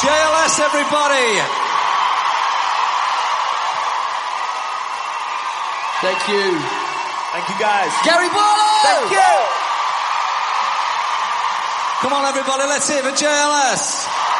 JLS, everybody. Thank you. Thank you, guys. Gary Barlow. Thank you. Come on, everybody, let's hear it for JLS.